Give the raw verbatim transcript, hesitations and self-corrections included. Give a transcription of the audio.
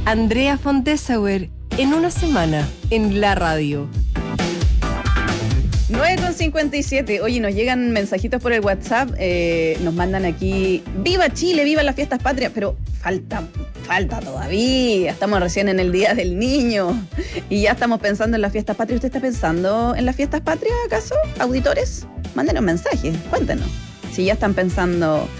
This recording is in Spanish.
Andrea Fontesauer, en una semana, en la radio. nueve con cincuenta y siete. Oye, nos llegan mensajitos por el WhatsApp, eh, nos mandan aquí, ¡viva Chile, viva las fiestas patrias! Pero falta, falta todavía, estamos recién en el Día del Niño y ya estamos pensando en las fiestas patrias. ¿Usted está pensando en las fiestas patrias acaso, auditores? Mándenos mensajes, cuéntenos si ya están pensando